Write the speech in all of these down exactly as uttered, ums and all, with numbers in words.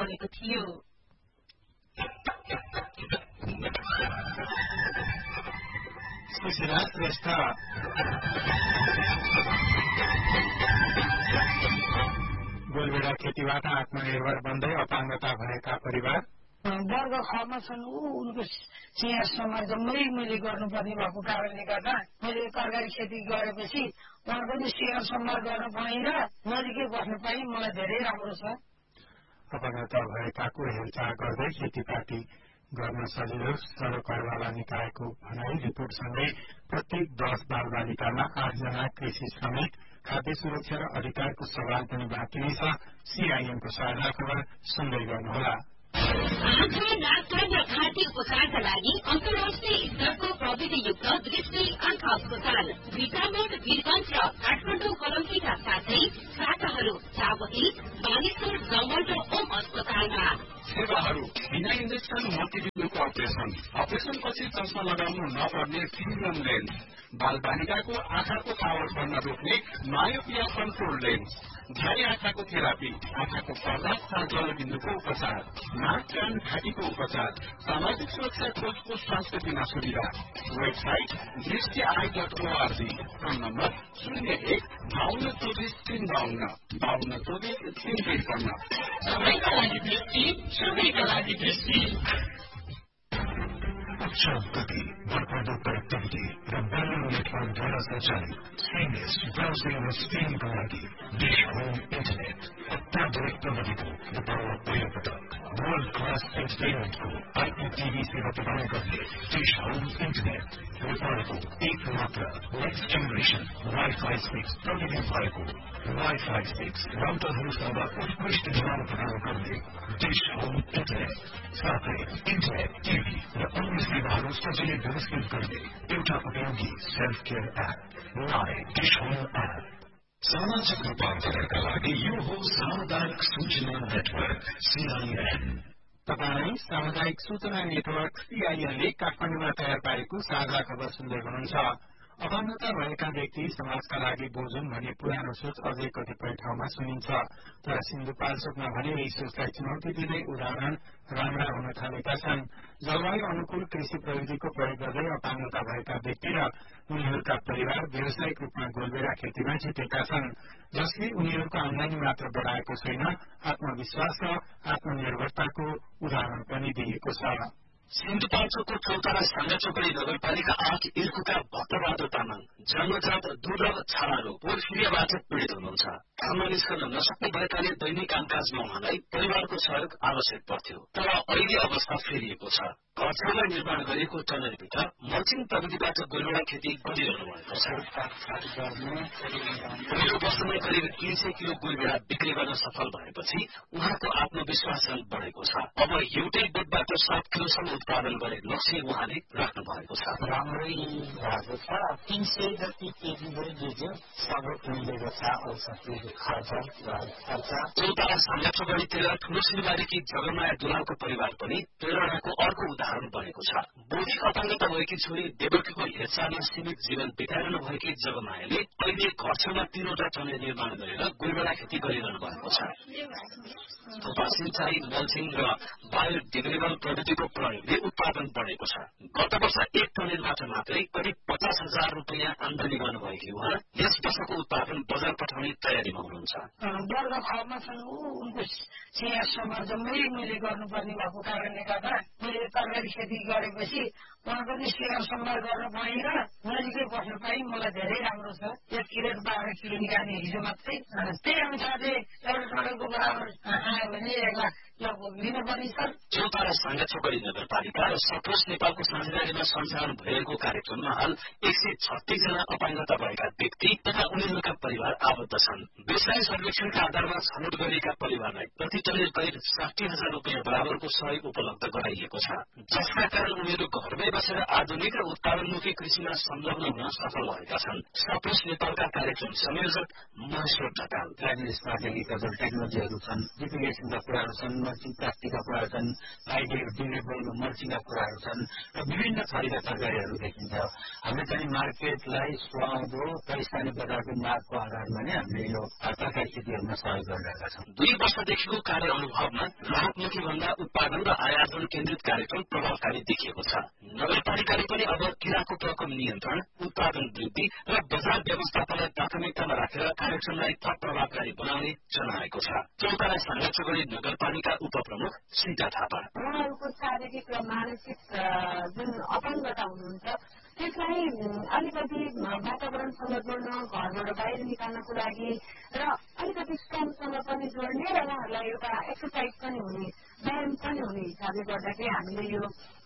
बनेको थियो। सुशीला श्रेष्ठ गोलबेडा खेतीबाट आत्मनिर्भर बन्दै अपाङ्गता भएका परिवार वर्ग खमा छन् उनको सिंह समाज जम्मै मैले गर्नुपर्ने भएको कारणले गर्दा मैले तरकारी खेती गरेपछि उहाँको पनि सिंह समाज गर्न पाएँ र नजिकै बस्न पाएँ। मलाई धेरै राम्रो छ। अपाङ्गता भएकाको हेरचाह गर्दै खेतीपाती गर्न सजिलो सरोकारवाला निकायको भनाई रिपोर्टसँगै प्रत्येक दश बाल बालिकामा आठजना कृषि श्रमिक खाद्य सुरक्षा र अधिकारको सवाल पनि बाँकी नै छ। सीआईएमको साझा खबर सुन्दै गर्नुहोला। आँखा नाकका र घाँटी उपचारका लागि अन्तर्राष्ट्रिय स्तरको प्रविधियुक्त दृष्टि आँखा अस्पताल भिटामोड वीरगञ्ज र काठमाडौँ कलौकीका साथै शाखाहरू चावती बानेश्वर जमल र ओम अस्पतालमा सेवाहरू बिना इन्जेक्सन मोतिबिन्दुको अपरेसन अपरेसनपछि चस्मा लगाउनु नपर्ने फिल्म लेन्स बाल बालिकाको आँखाको पावर बढ्न रोक्ने मायोपिया कन्ट्रोल लेन्स भारी आँखाको थेरापी आँखाको पर्दा तथा जलबिन्दुको उपचार नाक कान घाँटीको उपचार सामाजिक सुरक्षा कोषको स्वास्थ्य बीमा सुविधा वेबसाइट दृष्टि I dot ORG phone number शून्य एक बाहन्न चौबिस तीन बाहन्न बाहन्न चौबिस तीन त्रिपन्न सबैका लागि दृष्टि सबैका लागि दृष्टि उच्च गति भरपर्दो कनेक्टिभिटी र बलियो नेटवर्कद्वारा सञ्चालित सीमिस ब्राउजिङ र स्ट्रिमका लागि डिश होम इन्टरनेट अत्याधुनिक प्रविधिको नेपालमा पहिलो पटक वर्ल्ड क्लास एन्टरटेनमेन्टको आइपीटीभी सेवा प्रदान गर्ने डिश होम इन्टरनेट नेपालको एक मात्र नेक्स्ट जेनेरेसन वाइफाई सिक्स प्रविधि भएको वाइफाई सिक्स राउटरहरूसँग उत्कृष्ट निर्माण प्रदान गर्ने डिश होम इन्टरनेट साथै इन्टरनेट टिभी र अन्य सेवाहरू सजिलै व्यवस्थित गर्ने एउटा उपयोगी self care app live dish home app. सामाजिक रूपान्तरणका लागि यो हो सामुदायिक सूचना नेटवर्क सीआईएन। तपाईँ सामुदायिक सूचना नेटवर्क सीआईएनले काठमाडौँमा तयार पारेको साझा खबर सुन्दै हुनुहुन्छ। अपाङ्गता भएका व्यक्ति समाजका लागि बोझ हुन् भन्ने पुरानो सोच अझै कतिपय ठाउँमा सुनिन्छ। तर सिन्धुपाल्चोकमा भने यही सोचलाई चुनौती दिँदै उदाहरण राम्रा हुन थालेका छन्। जलवायु अनुकूल कृषि प्रविधिको प्रयोग गर्दै अपाङ्गता भएका व्यक्ति र उनीहरूका परिवार व्यावसायिक रूपमा गोलबेडा खेतीमा जुटेका छन्, जसले उनीहरूको आमदानी मात्र बढाएको छैन, आत्मविश्वास र आत्मनिर्भरताको उदाहरण पनि दिएको छ। सिन्धुपाल्चोकको चौतारा साङ्गाचोकडी नगरपालिका आठ इर्कुका भट्टबहादुर तामाङ जन्मजात दुर्लभ छाला रोग पोर्फिरियाबाट पीड़ित हुनुहुन्छ। काममा निस्कन नसक्ने भएकाले दैनिक कामकाजमा उहाँलाई परिवारको सहयोग आवश्यक पर्थ्यो। तर अहिले अवस्था फेरिएको छ। घरछेउमा निर्माण गरिएको टनलभित्र मल्चिङ प्रविधिबाट गोलबेडा खेती गरिरहनु भएको छ। पहिलो वर्षमै करिब तीन सय किलो गोलबेडा बिक्री गर्न सफल भएपछि उहाँको आत्मविश्वास बढेको छ। अब एउटै बोटबाट सात किलोसम्म उत्पादन गर्ने लक्ष्य उहाँले राख्नु भएको छ। राम्रै भएको छ। तीन सय जति केजी गरिदियो सबै मिलेको छ। औषधि खर्च खर्च चौतारा साङ्गाचोकडीतिर ठूलो सिलबारीकी जगमाया दुलालको परिवार पनि प्रेरणाको अर्को उदाहरण बनेको छ। बौद्धिक अपाङ्गता भएकी छोरी देवकीको हेरचाहमा सीमित जीवन बिताइरहनु भएकी जगमायाले अहिले घरछेउमा तीनवटा टनल निर्माण गरेर गोलबेडा खेती गरिरहनु भएको छ। थोपा सिंचाई मल्चिङ र बायोडिग्रेडेबल प्रविधिको प्रयोगले उत्पादन बढेको छ। गत वर्ष एक टनेलबाट मात्रै करिब पचास हजार रूपियाँ आमदानी गर्नुभएकी उहाँ यस वर्षको उत्पादन बजार पठाउने तयारीमा हुनुहुन्छ। वर्ग खमा छन् उनको सिंह समाज जम्मै मैले गर्नुपर्ने भएको कारणले गर्दा मैले तरकारी खेती गरेपछि उहाँको पनि सिंह समाज गर्न पाएँ र नजिकै बस्न पाएँ। मलाई धेरै राम्रो छ। एक किलो बाह्र किलो निकाल्ने हिजो मात्रै त्यही अनुसारले एउटा टनेलको बराबर आयो भने एक लाख लिनुपर्ने छ। चौतारा साङ्गाचोकडी नगरपालिका र सप्रोस नेपालको साझेदारीमा सञ्चालन भइरहेको कार्यक्रममा हाल एक सय छत्तीस जना अपाङ्गता भएका व्यक्ति तथा उनीहरूका परिवार आबद्ध छन्। व्यवसाय सर्वेक्षणका आधारमा छनौट गरिएका परिवारलाई प्रति टनेल करिब साठी हजार रूपियाँ बराबरको सहयोग उपलब्ध गराइएको छ, जसका कारण उनीहरू घरमै बसेर आधुनिक र उत्पादनमुखी कृषिमा संलग्न हुन सफल भएका छन्। सप्रोस नेपालका कार्यक्रम संयोजक महेश्वर ढकाल टेक्नोलोजीहरू छन्, जिपिएसका कुराहरू छन्, मल्चिङ प्लास्टिकका कुराहरू छन्, बायोडिग्रेडेबल मल्चिङका कुराहरू छन् र विभिन्न थरीका तरकारीहरू देखिन्छ। हामीले चाहिँ मार्केटलाई सुहाउँदो र स्थानीय बजारको मागको आधारमा नै हामीले यो तरकारी खेतीहरूमा सहयोग गरिरहेका छौँ। दुई वर्षदेखिको कार्य अनुभवमा राहतमुखी भन्दा उत्पादन र आयोजन केन्द्रित कार्यक्रम प्रभावकारी देखिएको छ। नगरपालिकाले पनि अब किराको प्रकोप नियन्त्रण, उत्पादन वृद्धि र बजार व्यवस्थापनलाई प्राथमिकतामा राखेर कार्यक्रमलाई थप प्रभावकारी बनाउने जनाएको छ। चौतारा साँगाचोकडी नगरपालिका उपप्रमुख सीता थापा। उहाँहरूको शारीरिक र मानसिक जुन अपाङ्गता हुनुहुन्छ त्यसलाई अलिकति वातावरणसँग जोड्न, घरबाट बाहिर निकाल्नको लागि र अलिकति श्रमसँग पनि जोड्ने र उहाँहरूलाई एउटा एक्सर्साइज पनि हुने, व्यायाम पनि हुने हिसाबले गर्दाखेरि हामीले यो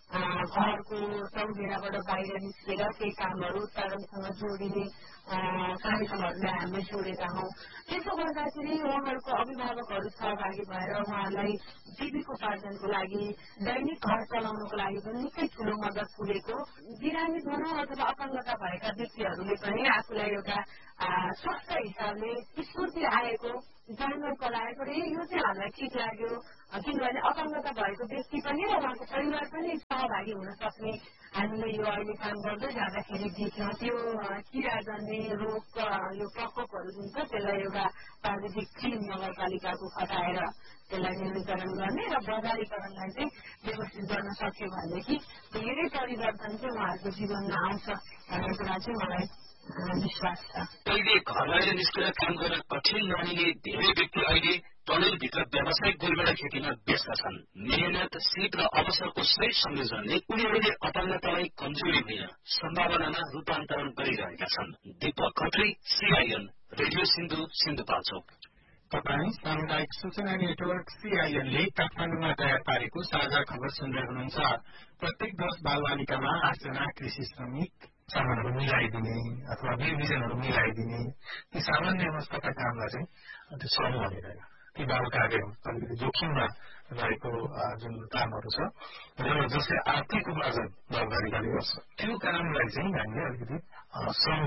घरको चौघेराबाट बाहिर निस्केर केही कामहरू उत्पादनसँग जोडिने कार्यक्रमहरूलाई हामीले जोडेका हौँ। त्यसो गर्दाखेरि उहाँहरूको अभिभावकहरू सहभागी भएर उहाँहरूलाई जीविकोपार्जनको लागि, दैनिक घर चलाउनको लागि पनि निकै ठूलो मद्दत पुगेको। बिरामी भनौँ अथवा अपाङ्गता भएका व्यक्तिहरूले पनि आफूलाई एउटा स्वस्थ हिसाबले स्फूर्ति आएको, जानको लागेको र यो चाहिँ हामीलाई ठिक लाग्यो, किनभने अपाङ्गता भएको व्यक्ति पनि र उहाँको परिवार पनि सहभागी हुन सक्ने हामीले यो अहिले काम गर्दै जाँदाखेरि देख्यौँ। त्यो किरा जन्ने रोग यो प्रकोपहरू जुन छ त्यसलाई एउटा प्राविधिक टिम नगरपालिकाको खटाएर त्यसलाई नियन्त्रण गर्ने र बजारीकरणलाई चाहिँ व्यवस्थित गर्न सक्यो भनेदेखि धेरै परिवर्तन चाहिँ उहाँहरूको जीवनमा आउँछ भन्ने कुरा चाहिँ मलाई विश्वास छ। पहिले घर बाहिर निस्केर काम गर्न कठिन मानिने धेरै व्यक्ति अहिले टनेलभित्र व्यावसायिक गोलबेडा खेतीमा व्यस्त छन्। मेहनत, सिप र अवसरको सही संयोजनले उनीहरूले अपाङ्गतालाई कमजोरी होइन, सम्भावनामा रूपान्तरण गरिरहेका छन्। Deepak Khatri, CIN, radio Sindhu, Sindhupalchok. तपाईँ सामुदायिक सूचना नेटवर्क सीआईएनले काठमाडौँमा तयार पारेको साझा खबर सुन्दै हुनुहुन्छ। प्रत्येक दश बालबालिकामा आठजना कृषि श्रमिक सामानहरू मिलाइदिने अथवा बिउ बिजनहरू मिलाइदिने ती सामान्य अवस्थाका कामलाई चाहिँ त्यो श्रम भनिरहेको ती बाल कार्यहरू अलिकति जोखिममा रहेको जुन कामहरू छ र जसले आर्थिक उपार्जन बालबालिकाले गर्छ त्यो कामलाई चाहिँ हामीले अलिकति श्रम।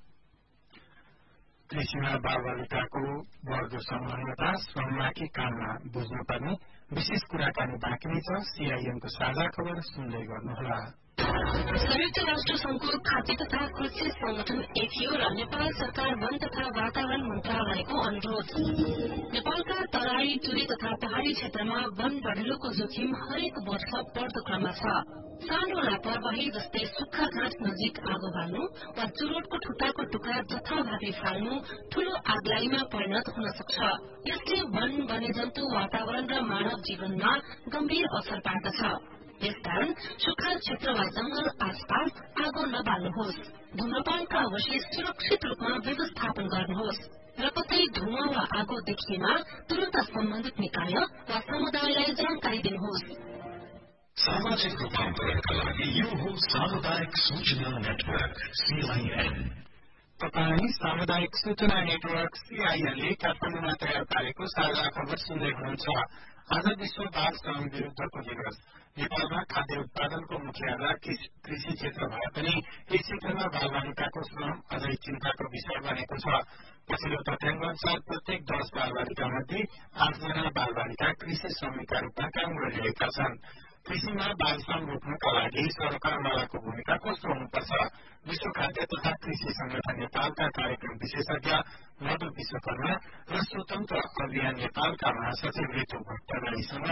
कृषिमा बालबालिकाको बढ्दो संलग्नता, श्रममाथि काममा बुझ्नुपर्ने विशेष कुराकानी बाँकी नै छ। सीआईएनको साझा खबर सुन्दै गर्नुहोला। संयुक्त राष्ट्र संघको खाद्य तथा कृषि संगठन एफिओ र नेपाल सरकार वन तथा वातावरण मन्त्रालयको अनुरोध। नेपालका तराई, टुरी तथा पहाड़ी क्षेत्रमा वन बढेलोको जोखिम हरेक वर्ष बढ्दो क्रममा छ। सानो लापरवाही जस्तै सुक्खा घाट नजिक आगो बाल्नु वा चुरोटको ठुटाको टुक्रा जथाभावी फाल्नु ठूलो आगलागीमा परिणत हुन सक्छ। यसले वन, वन्यजन्तु, वातावरण र मानव जीवनमा गम्भीर असर पार्दछ। यसकारण सुक्खा क्षेत्र वा जंगल आसपास आगो नबाल्नुहोस्। धुम्रपानका अवशेष सुरक्षित रूपमा व्यवस्थापन गर्नुहोस् र कतै धुवा वा आगो देखिएमा तुरन्त सम्बन्धित निकाय वा समुदायलाई जानकारी दिनुहोस्। सामाजिक रूपान्तरणका लागि यो हो सामुदायिक सूचना नेटवर्क सीआईएन। तपाईँ सामुदायिक सूचना नेटवर्क सीआईएनले काठमाडौँमा तयार पारेको साझा खबर सुन्दै हुनुहुन्छ। आज विश्व बाल श्रम विरूद्धको दिवस। नेपालमा खाद्य उत्पादनको मुख्य आधार कृषि क्षेत्र भए पनि यस क्षेत्रमा बालबालिकाको श्रम अझै चिन्ताको विषय बनेको छ। पछिल्लो तथ्याङ्क अनुसार प्रत्येक दश बालबालिका मध्ये आठजना बालबालिका कृषि श्रमिकका रूपमा काम गरिरहेका छन्। कृषिमा बाल श्रम रोक्नका लागि सरकारवालाको भूमिका कस्तो हुनुपर्छ? विश्व खाद्य तथा कृषि संगठन नेपालका कार्यक्रम विशेषज्ञ मधु विश्वकर्मा र स्वतन्त्र अभियान नेपालका महासचिव ऋतु भट्टराईसँग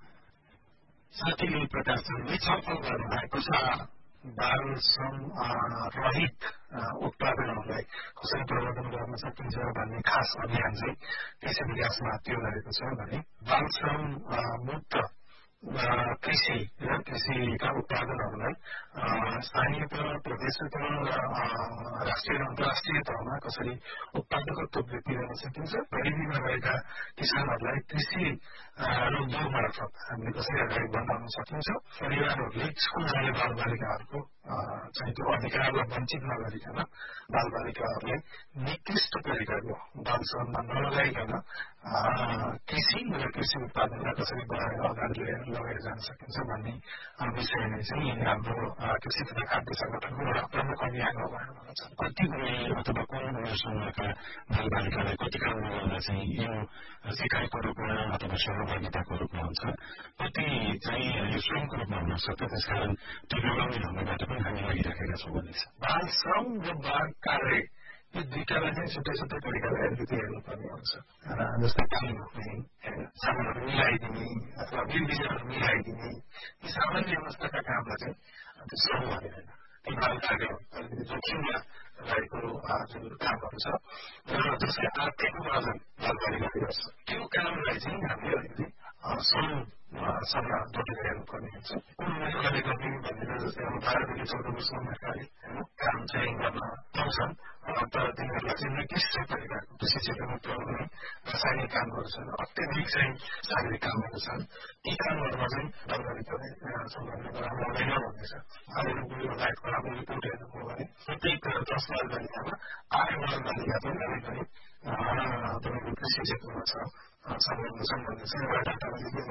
साथीले प्रकाशनले छलफल गर्नुभएको छ। बाल श्रम रहित उत्पादनहरूलाई कसरी प्रवर्धन गर्न सकिन्छ भन्ने खास अभियान चाहिँ कृषि विकासमा त्यो गरेको छ भने बाल श्रम मुक्त कृषि र कृषिका उत्पादनहरूलाई स्थानीय तह, प्रदेश तह र राष्ट्रिय र अन्तर्राष्ट्रिय तहमा कसरी उत्पादकत्व वृद्धि गर्न सकिन्छ, गरिबीमा रहेका किसानहरूलाई कृषि उद्योग मार्फत हामीले कसरी अगाडि बढाउन सकिन्छ, परिवारहरूले स्कुल जाने बालबालिकाहरूको चाहिँ त्यो अधिकारलाई वञ्चित नगरिकन बालबालिकाहरूलाई निकृष्ट तरिकाको बाल श्रममा नलगाइकन कृषि र कृषि उत्पादनलाई कसरी बढाएर अगाडि लगाएर जान सकिन्छ भन्ने विषय नै चाहिँ हाम्रो कृषि तथा खाद्य संगठनको एउटा प्रमुख अभियान अगाडि छ। कति उमेर अथवा कुन उमेरसम्मका बालबालिकालाई कतिका उमेरमा चाहिँ यो सिकाइको रूपमा अथवा सहभागिताको रूपमा हुन्छ, कति चाहिँ यो श्रमको रूपमा हुन सक्छ। त्यसकारण त्यो लगाउने ढङ्गबाट पनि हामी लागिराखेका छौँ भन्ने छ। बाल श्रम र बाल कार्य यो दुईटालाई चाहिँ छुट्टै छुट्टै तरिकाले अलिकति हेर्नुपर्ने हुन्छ। जस्तै काम रोक्ने, सामानहरू मिलाइदिने अथवा बिल बिजनहरू मिलाइदिने, यी सामान्य अवस्थाका कामलाई चाहिँ त्यो श्रम भनिँदैन। ती बाल कार्य अलिकति जोखिममा रहेको जुन कामहरू छ र जसले आर्थिक उपार्जन बालबालिकाले गर्छ, त्यो कामलाई चाहिँ हामीले अलिकति श्रमसँग जोडेर हेर्नुपर्ने हुन्छ। कुन उमेरले गर्ने भनेर जस्तै अब बाह्रदेखि चौध वर्ष उमेरकाले काम चाहिँ गर्न पाउँछन्, तर तिनीहरूलाई चाहिँ निकृष्ट तरिकाको कृषि क्षेत्रमा पुर्याउने रासायनिक कामहरू छन्, अत्यधिक चाहिँ शारीरिक कामहरू छन्। ती कामहरूमा चाहिँ बालबालिकाले सम्झाउने राम्रो हुँदैन भन्ने छ। आयोगको यो लाइफको राम्रो रिपोर्ट हेर्नुभयो भने प्रत्येक दस बालबालिकामा आठ बालबालिका चाहिँ अलिकति तपाईँको कृषि क्षेत्रमा छ सम्बन्ध छन् भन्ने चाहिँ एउटा डाटामा